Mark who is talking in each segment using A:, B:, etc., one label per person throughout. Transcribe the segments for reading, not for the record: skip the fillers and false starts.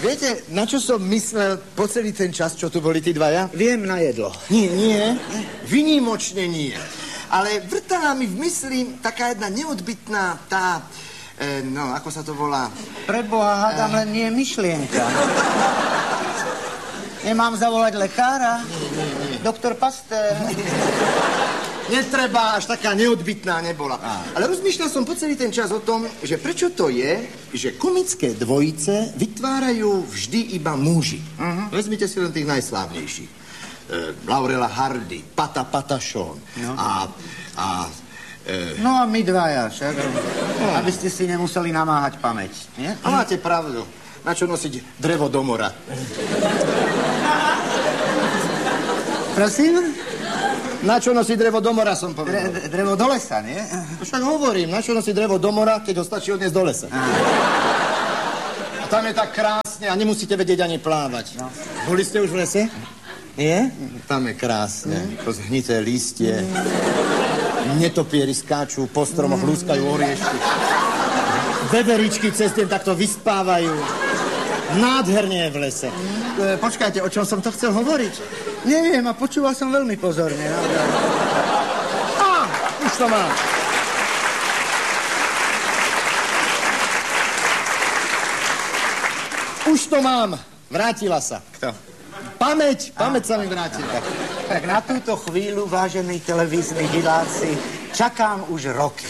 A: Viete, na čo som myslel po celý ten čas, čo tu boli tí dvaja?
B: Viem, na jedlo.
A: Nie. Vynimočne nie. Ale vrtala mi v mysli taká jedna neodbytná tá... no, ako sa to volá?
B: Preboha, hádam, len nie je myšlienka. Nemám zavolať lekára?
A: Nie.
B: Doktor Pasteur.
A: Netreba, až taká neodbytná nebola. Ale rozmýšľal som po celý ten čas o tom, že prečo to je, že komické dvojice vytvárajú vždy iba muži. Vezmite si len tých najslávnejších. Laurela Hardy, Pata Patachon
B: No a my dvaja, však. Aby ste si nemuseli namáhať pamäť, nie?
A: A máte pravdu. Na čo nosiť drevo do mora?
B: Prosím?
A: Na čo nosiť drevo do mora, som povedal.
B: Drevo do lesa, nie?
A: Však hovorím, na čo nosiť drevo do mora, keď ho stačí odniesť do lesa. A tam je tak krásne a nemusíte vedieť ani plávať. No. Boli ste už v lese?
B: Je?
A: Tam je krásne. Zhnité lístie. Netopieri skáču po stromoch, lúskajú oriešky. Veveričky cez deň takto vyspávajú. Nádherne je v lese.
B: Počkajte, o čom som to chcel hovoriť? Neviem, a počúval som veľmi pozorne.
A: Už to mám. Už to mám. Vrátila sa.
B: Kto?
A: Pamäť sa mi vrátila.
B: Tak na túto chvíľu, vážení televízni diváci, čakám už roky.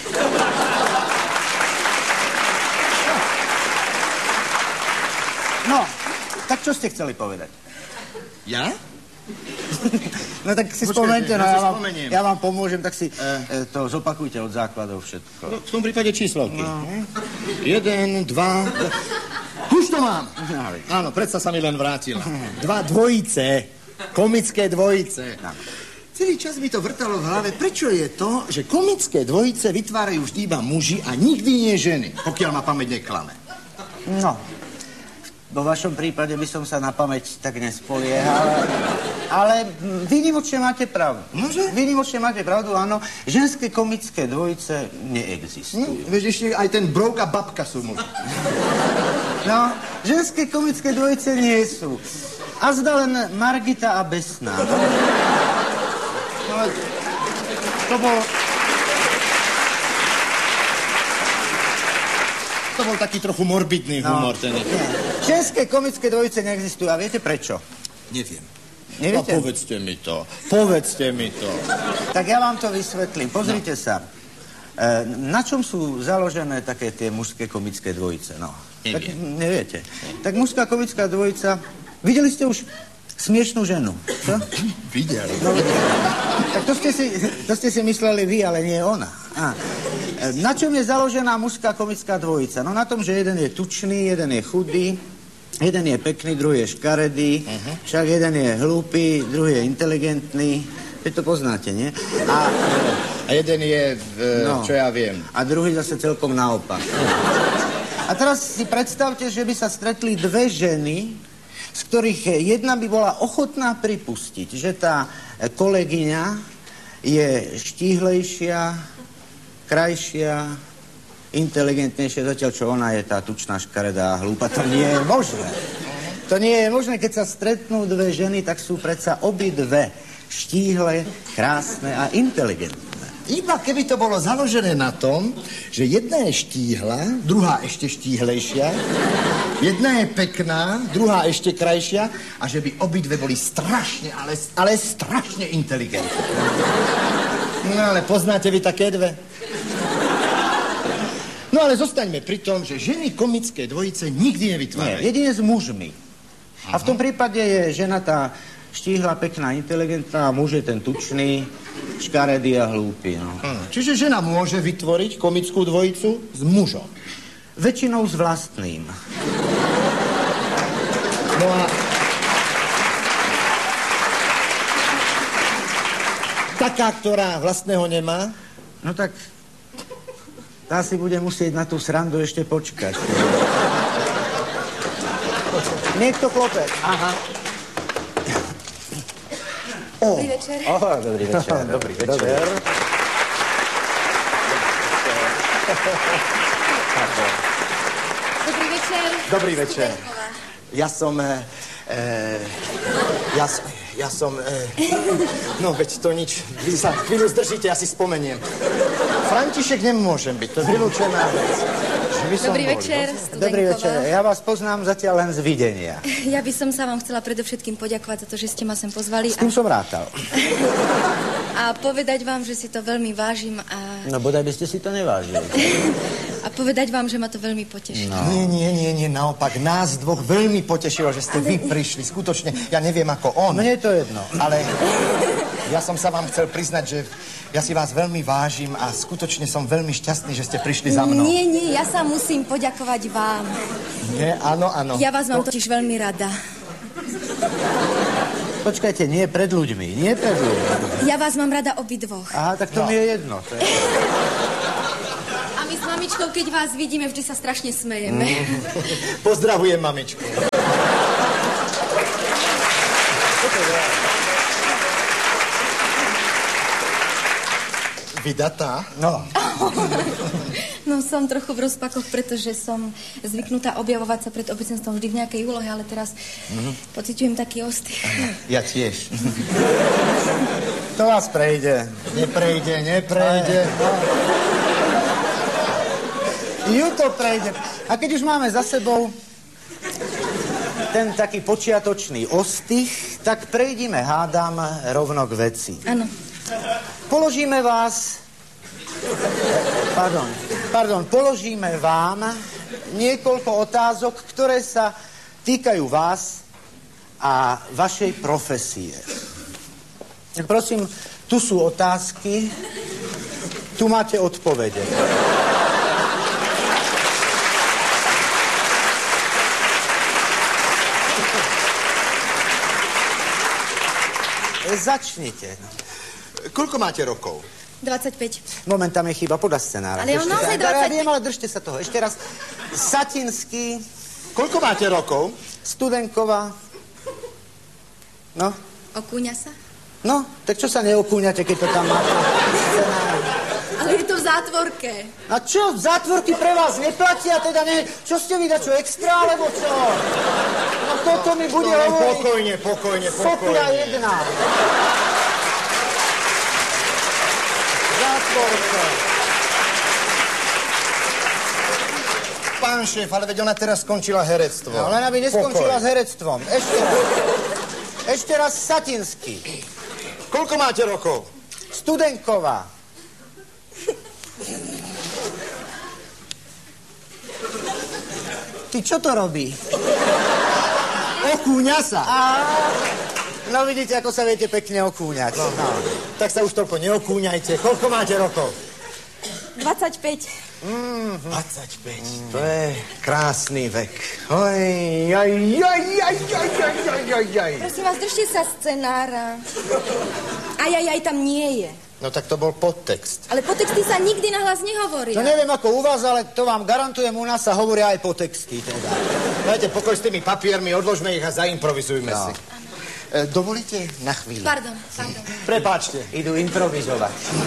B: No, tak čo ste chceli povedať?
A: Ja?
B: No tak si spomeňte, no ja vám pomôžem, tak si to zopakujte od základov všetko.
A: No, v tom prípade číslovky. No. 1, 2... Už to mám! Áno, predsa sa mi len vrátila. 2 dvojice, komické dvojice. No. Celý čas mi to vrtalo v hlave, prečo je to, že komické dvojice vytvárajú vždy iba muži a nikdy nie ženy, pokiaľ ma pamäť neklame.
B: No, vo vašom prípade by som sa na pamäť tak nespoliehal, ale výnimočne máte pravdu.
A: Nože?
B: Výnimočne máte pravdu, áno. Ženské komické dvojice neexistujú.
A: Vieš, ešte aj ten Brouk a babka sú muži.
B: No, ženské komické dvojice nie sú. A zda len Margita a Besná.
A: No, to bol taký trochu morbidný humor, ten.
B: Ženské komické dvojice neexistujú. A viete prečo?
A: Neviem.
B: Neviete?
A: No, povedzte mi to.
B: Tak ja vám to vysvetlím. Pozrite sa. Na čom sú založené také tie mužské komické dvojice? No.
A: Neviem.
B: Tak neviete. Tak mužská komická dvojica... Videli ste už Smiešnú ženu? Čo?
A: Videl.
B: No, tak to ste si mysleli vy, ale nie ona. Na čom je založená mužská komická dvojica? No na tom, že jeden je tučný, jeden je chudý, jeden je pekný, druhý je škaredý, však jeden je hlúpy, druhý je inteligentný. Vy to poznáte, nie?
A: A jeden je, čo ja viem.
B: A druhý zase celkom naopak. A teraz si predstavte, že by sa stretli dve ženy, z ktorých jedna by bola ochotná pripustiť, že tá kolegyňa je štíhlejšia, krajšia, inteligentnejšia, zatiaľ čo ona je tá tučná, škaredá a hlúpa. To nie je možné. To nie je možné, keď sa stretnú dve ženy, tak sú predsa obidve štíhle, krásne a inteligentné.
A: Iba keby to bolo založené na tom, že jedna je štíhla, druhá ešte štíhlejšia, jedna je pekná, druhá ešte krajšia a že by obidve boli strašne, ale strašne inteligentné. No ale poznáte vy také dve? No ale zostaňme pri tom, že ženy komické dvojice nikdy nevytvárajú.
B: Nie, jedine s mužmi. A v tom prípade je žena tá štíhla, pekná, inteligentná a muž je ten tučný, škaredý a hlúpy. No.
A: Čiže žena môže vytvoriť komickú dvojicu s mužom?
B: Väčšinou s vlastným.
A: No a... taká, ktorá vlastného nemá?
B: No tak... tá si bude musieť na tú srandu ešte počkať. Niekto klope. Aha.
C: Dobrý večer.
B: Dobrý večer. Dobrý večer.
C: Dobrý večer.
A: Dobrý večer. No, veď to nič. Vy sa chvíľu zdržíte, ja si spomeniem. František nemôžem byť, to je vylúčená vec.
C: Dobrý večer, Studenková.
B: Dobrý večer, ja vás poznám zatiaľ len z videnia.
C: Ja by som sa vám chcela predovšetkým poďakovať za to, že ste ma sem pozvali.
B: S tým som rátal.
C: A povedať vám, že si to veľmi vážim a...
B: No bodaj by ste si to nevážili.
C: A povedať vám, že ma to veľmi potešilo.
A: No. Nie, naopak, nás dvoch veľmi potešilo, že ste vy prišli. Skutočne, ja neviem ako on.
B: Mne je to jedno.
A: Ale ja som sa vám chcel priznať, že ja si vás veľmi vážim a skutočne som veľmi šťastný, že ste prišli za mnou.
C: Nie, ja sa musím poďakovať vám.
A: Nie, áno.
C: Ja vás mám totiž veľmi rada.
B: Počkajte, nie pred ľuďmi.
C: Ja vás mám rada obidvoch.
B: Aha, tak to mi je jedno. To je...
C: A my s mamičkou, keď vás vidíme, vždy sa strašne smejeme.
A: Pozdravujem mamičku. Vydatá?
B: No.
C: No, som trochu v rozpakoch, pretože som zvyknutá objavovať sa pred obecenstvom vždy v nejakej úlohe, ale teraz pociťujem taký ostych.
B: Ja tiež. To vás prejde.
A: Neprejde.
B: Ju to prejde. A keď už máme za sebou ten taký počiatočný ostych, tak prejdime, hádam, rovno k veci.
C: Áno.
B: Položíme vám niekoľko otázok, ktoré sa týkajú vás a vašej profesie. Prosím, tu sú otázky, tu máte odpovede. Začnite.
A: Koľko máte rokov?
C: 25.
B: Moment, tam je chyba podľa scenára.
C: Ale on naozaj 25.
B: Ja viem, ale držte sa toho. Ešte raz. Satinský.
A: Koľko máte rokov?
B: Studenková. No?
C: Okúňa sa?
B: No, tak čo sa neokúňate, keď to tam máte?
C: Ale je to v zátvorke.
B: A čo, zátvorky pre vás neplatia? Teda ne... Čo ste vy, čo extra, alebo čo? No toto mi bude hovoriť.
A: Pokojne.
B: Sopia jedna. Zátvorka.
A: Pán šéf, ale veď ona teraz skončila herectvo.
B: No, len aby neskončila s herectvom. Ešte raz Satinský.
A: Koľko máte rokov?
B: Studenková. Ty, čo to robí?
A: Okúňa sa.
B: No vidíte, ako sa viete pekne okúňať.
A: No. Tak sa už toľko neokúňajte. Koľko máte rokov?
C: 25.
A: 25. To je krásny vek.
C: Prosím vás, držte sa scenára. Aj tam nie je.
A: No tak to bol podtext.
C: Ale podtexty sa nikdy nahlas nehovoria.
B: To neviem ako u vás, ale to vám garantujem, u nás sa hovoria aj podtexty. Teda.
A: Dajte pokoj s tými papiermi, odložme ich a zaimprovizujme si. Dovolíte na chvíľu?
C: Pardon.
A: Prepáčte.
B: Idú improvizovať.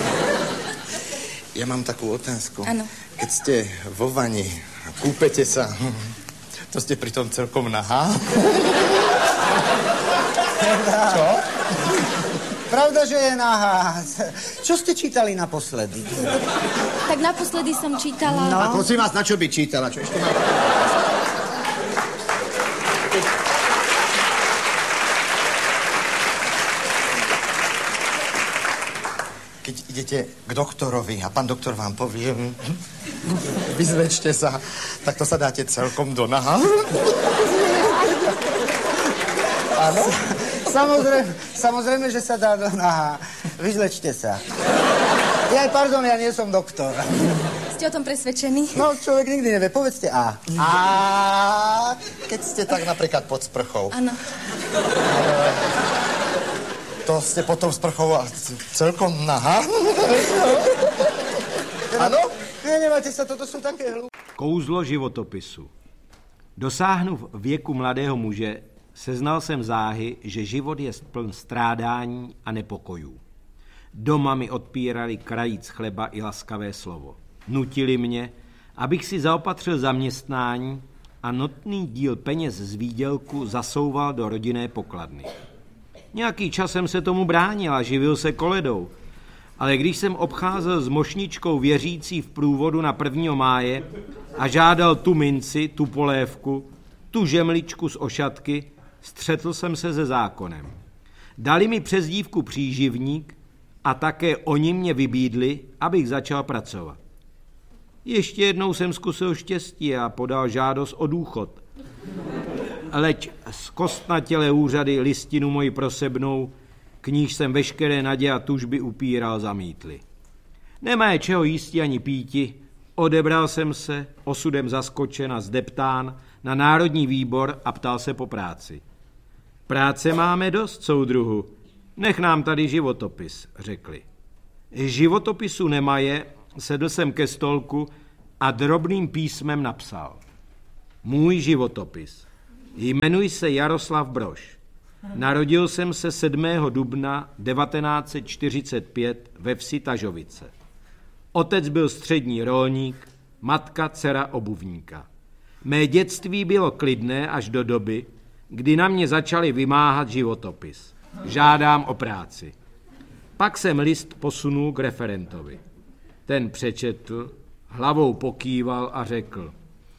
A: Ja mám takú otázku.
C: Áno.
A: Keď ste vo vani a kúpete sa, to ste pritom celkom nahá? Čo?
B: Pravda, že je nahá. Čo ste čítali naposledy?
C: Tak naposledy som čítala...
A: No. A prosím vás, na čo by čítala? Čo ešte mám? Keď idete k doktorovi a pán doktor vám povie, vyzlečte sa, tak to sa dáte celkom do naha. Áno?
B: Samozrejme, že sa dá do naha. Vyzlečte sa. Pardon, ja nie som doktor.
C: Ste o tom presvedčení?
B: No, človek nikdy nevie. Povedzte A.
A: A keď ste tak napríklad pod sprchou.
C: Áno.
A: To ste potom sprchou a celkom nahá? Áno?
B: Nemáte sa, toto sú také hlúpe.
D: Kouzlo životopisu. Dosáhnuv věku mladého muže, seznal jsem záhy, že život je pln strádání a nepokojů. Doma mi odpírali krajíc chleba i laskavé slovo. Nutili mě, abych si zaopatřil zaměstnání a notný díl peněz z výdělku zasouval do rodinné pokladny. Nějaký čas jsem se tomu bránil a živil se koledou, ale když jsem obcházel s mošničkou věřící v průvodu na 1. máje a žádal tu minci, tu polévku, tu žemličku z ošatky, střetl jsem se se zákonem. Dali mi přezdívku příživník a také oni mě vybídli, abych začal pracovat. Ještě jednou jsem zkusil štěstí a podal žádost o důchod. Leč zkostnatělé úřady listinu moji prosebnou, k níž jsem veškeré naděje a tužby upíral, zamítli. Nemá čeho jísti ani píti, odebral jsem se, osudem zaskočen a zdeptán, na Národní výbor a ptal se po práci. Práce máme dost, soudruhu, nech nám tady životopis, řekli. Životopisu nemaje, sedl jsem ke stolku a drobným písmem napsal. Můj životopis. Jmenuji se Jaroslav Brož. Narodil jsem se 7. dubna 1945 ve vsi Tažovice. Otec byl střední rolník, matka dcera obuvníka. Mé dětství bylo klidné až do doby, kdy na mě začali vymáhat životopis. Žádám o práci. Pak jsem list posunul k referentovi. Ten přečetl, hlavou pokýval a řekl.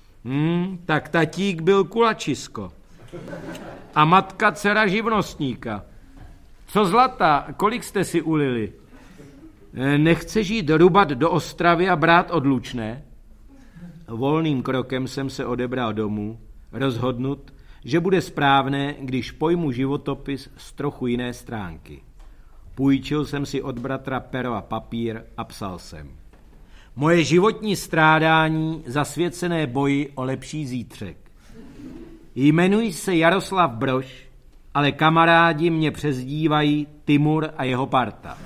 D: Tak tatík byl kulačisko. A matka dcera živnostníka. Co zlata, kolik jste si ulili? Nechceš jít rubat do Ostravy a brát odlučné? Volným krokem jsem se odebral domů, rozhodnut, že bude správné, když pojmu životopis z trochu jiné stránky. Půjčil jsem si od bratra pero a papír a psal jsem. Moje životní strádání zasvěcené boji o lepší zítřek. Jmenuji se Jaroslav Brož, ale kamarádi mě přezdívají Timur a jeho parta.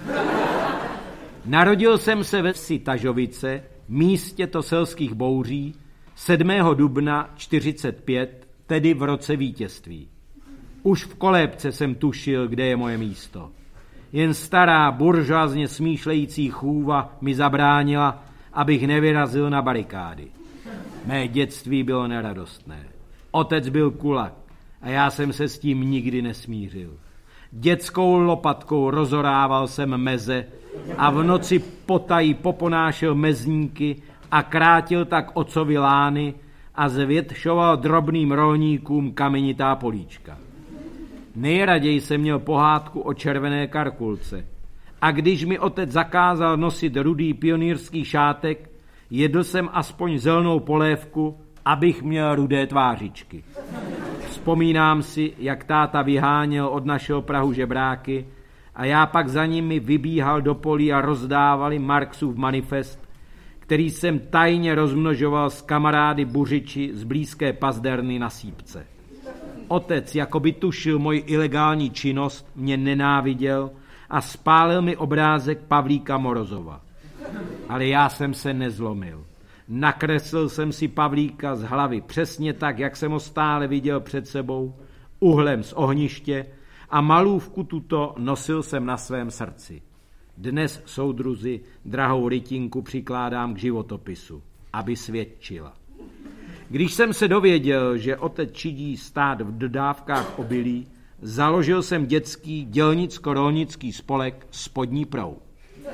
D: Narodil jsem se ve vsi Tažovice, místě to selských bouří, 7. dubna 1945, tedy v roce vítězství. Už v kolébce jsem tušil, kde je moje místo. Jen stará buržoazně smýšlející chůva mi zabránila, abych nevyrazil na barikády. Mé dětství bylo neradostné. Otec byl kulak a já jsem se s tím nikdy nesmířil. Dětskou lopatkou rozorával jsem meze a v noci potají poponášel mezníky a krátil tak otcovi lány a zvětšoval drobným rolníkům kamenitá políčka. Nejraději jsem měl pohádku o červené karkulce a když mi otec zakázal nosit rudý pionýrský šátek, jedl jsem aspoň zelenou polévku, abych měl rudé tvářičky. Vzpomínám si, jak táta vyháněl od našeho prahu žebráky a já pak za nimi vybíhal do polí a rozdávali Marxův manifest, který jsem tajně rozmnožoval s kamarády buřiči z blízké pazderny na Sípce. Otec, jako by tušil moji ilegální činnost, mě nenáviděl a spálil mi obrázek Pavlíka Morozova. Ale já jsem se nezlomil. Nakreslil jsem si Pavlíka z hlavy přesně tak, jak jsem ho stále viděl před sebou, uhlem z ohniště a malůvku tuto nosil jsem na svém srdci. Dnes, soudruzi, drahou rytinku přikládám k životopisu, aby svědčila. Když jsem se dověděl, že otec čidí stát v dodávkách obilí, založil jsem dětský dělnicko-rolnický spolek Spodní proud.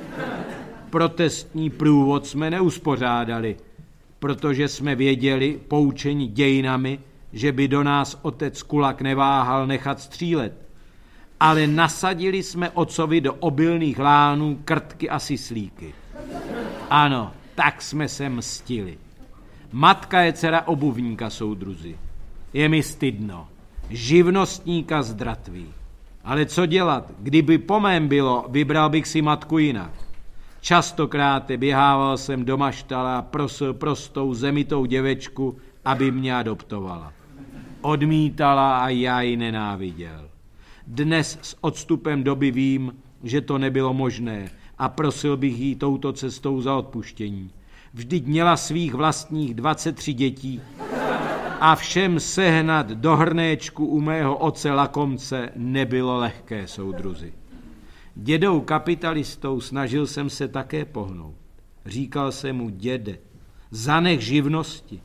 D: Protestní průvod jsme neuspořádali, protože jsme věděli, poučeni dějinami, že by do nás otec kulak neváhal nechat střílet. Ale nasadili jsme otcovi do obilných lánů krtky a syslíky. Ano, tak jsme se mstili. Matka je dcera obuvníka, soudruzi. Je mi stydno. Živnostníka z Dratví. Ale co dělat? Kdyby po mém bylo, vybral bych si matku jinak. Častokrát běhával jsem do maštala a prosil prostou zemitou děvečku, aby mě adoptovala. Odmítala a já ji nenáviděl. Dnes s odstupem doby vím, že to nebylo možné a prosil bych jí touto cestou za odpuštění. Vždyť měla svých vlastních 23 dětí a všem sehnat do hrnéčku u mého otce lakomce nebylo lehké, soudruzi. Dědou kapitalistou snažil jsem se také pohnout. Říkal jsem mu, děde, zanech živnosti,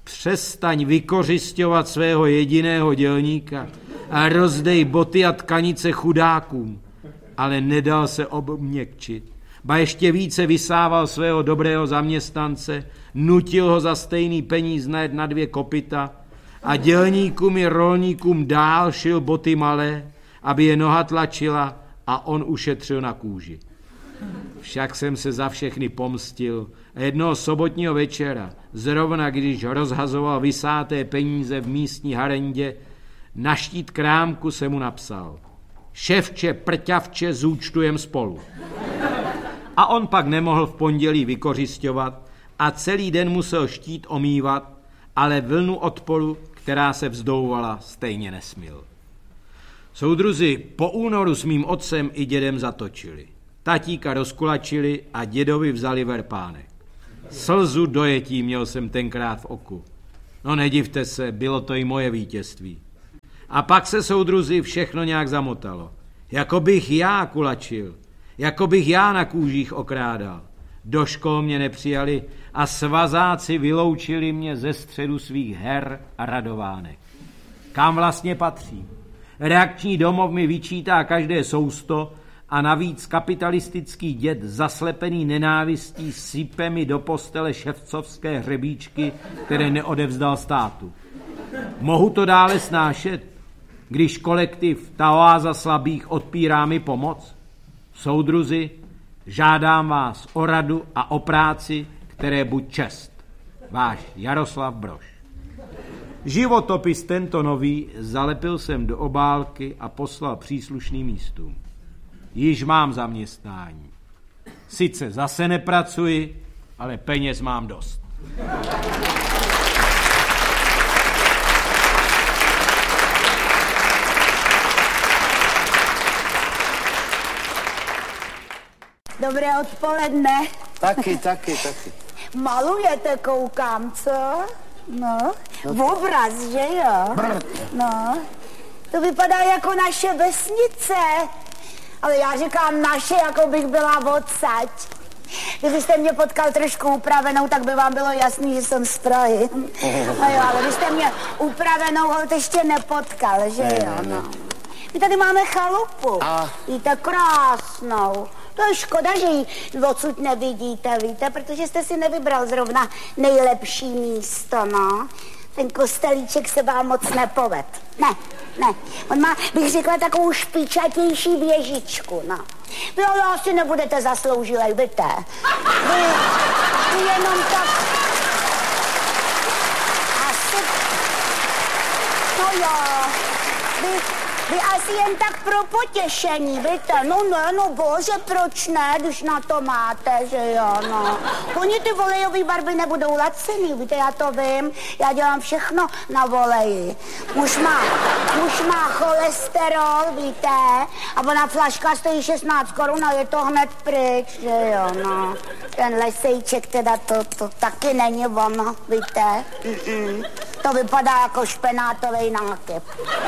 D: Přestaň vykořisťovat svého jediného dělníka a rozdej boty a tkanice chudákům. Ale nedal se obměkčit. Ba ještě více vysával svého dobrého zaměstnance, nutil ho za stejný peníz najet na 2 kopyta a dělníkům i rolníkům dál šil boty malé, aby je noha tlačila a on ušetřil na kůži. Však jsem se za všechny pomstil a jednoho sobotního večera, zrovna když rozhazoval vysáté peníze v místní harendě, na štít krámku se mu napsal: Ševče, prťavče, zúčtujem spolu. A on pak nemohl v pondělí vykořisťovat a celý den musel štít omývat, ale vlnu odporu, která se vzdouvala, stejně nesmil. Soudruzi po únoru s mým otcem i dědem zatočili. Tatíka rozkulačili a dědovi vzali verpánek. Slzu dojetí měl jsem tenkrát v oku. No nedivte se, bylo to i moje vítězství. A pak se, soudruzi, všechno nějak zamotalo. Jako bych já kulačil, jako bych já na kůžích okrádal. Do škol mě nepřijali a svazáci vyloučili mě ze středu svých her a radovánek. Kam vlastně patřím? Reakční domov mi vyčítá každé sousto a navíc kapitalistický děd zaslepený nenávistí sype mi do postele ševcovské hřebíčky, které neodevzdal státu. Mohu to dále snášet, když kolektiv, ta oáza slabých, odpírá mi pomoc? Soudruzi, žádám vás o radu a o práci, které buď čest. Váš Jaroslav Brož. Životopis tento nový zalepil jsem do obálky a poslal příslušným místům. Již mám zaměstnání. Sice zase nepracuji, ale peněz mám dost.
E: Dobré odpoledne.
B: Taky.
E: Malujete, koukám, co? No, obraz, že jo? No, to vypadá jako naše vesnice. Ale já říkám naše, jako bych byla odsaď. Kdybyste mě potkal trošku upravenou, tak by vám bylo jasný, že jsem z Prahy. No jo, ale když jste mě upravenou holt ještě nepotkal, že jo, no. My tady máme chalupu. Víte, krásnou. To je škoda, že ji odsud nevidíte, víte, protože jste si nevybral zrovna nejlepší místo, no. Ten kostelíček se vám moc nepoved. Ne. On má, bych řekla, takovou špičatější věžičku, no. Vy ale asi nebudete zasloužilej, víte. Vy jenom tak... Asi... No jo, vy asi jen tak pro potěšení, víte, no bože, proč ne, když na to máte, že jo, no. Oni ty volejové barvy nebudou lacený, víte, já to vím, já dělám všechno na voleji. Muž má cholesterol, víte, a ona flaška stojí 16 korun a je to hned pryč, že jo, no. Ten lesejček teda to taky není ono, víte, To vypadá jako špenátový nákyp.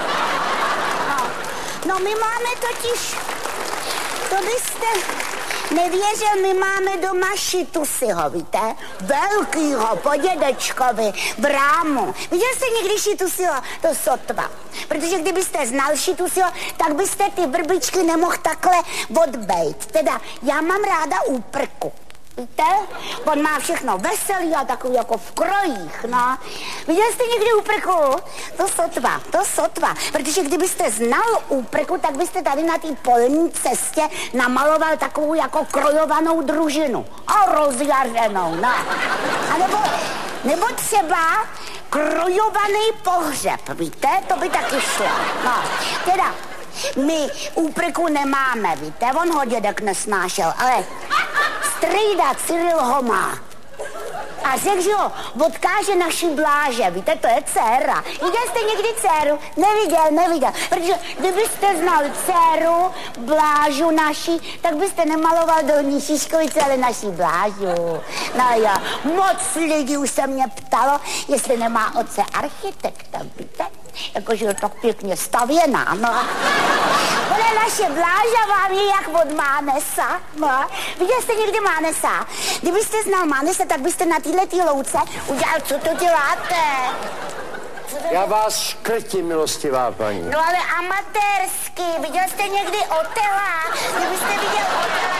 E: No my máme totiž, to byste nevěřil, my máme doma šitusiho, víte? Velkýho, po dědečkovi, v rámu. Viděl jste někdy šitusiho? To sotva. Protože kdybyste znal šitusiho, tak byste ty vrbičky nemohl takhle odbejt. Teda já mám ráda úprku. Víte? On má všechno veselý a takový jako v krojích, no. Viděli jste někdy úprku? To sotva. Protože kdybyste znal úprku, tak byste tady na té polní cestě namaloval takovou jako krojovanou družinu. A rozjařenou, no. A nebo třeba krojovaný pohřeb, víte? To by taky šlo, no. Teda, my úprku nemáme, víte? On ho dědek nesnášel, ale strýda Cyril ho má. A řekl, že ho odkáže naší Bláže, víte, to je dcéra. Viděl jste někdy dceru? Neviděl. Protože kdybyste znal dceru, Blážu naší, tak byste nemaloval Dolní Šiškovice, ale naší Blážu. No jo, moc lidí už se mě ptalo, jestli nemá otce architekta, víte? jakože je tak pěkně stavěná, no. Ona naše Bláža vám je jak od Mánesa, no. Viděl jste někdy Mánesa? Kdybyste znal Mánesa, tak byste na této louce udělal, co to děláte?
F: Já vás škrtím, milostivá paní.
E: No ale amatérsky, viděl jste někdy Otela? Kdybyste viděl Otela,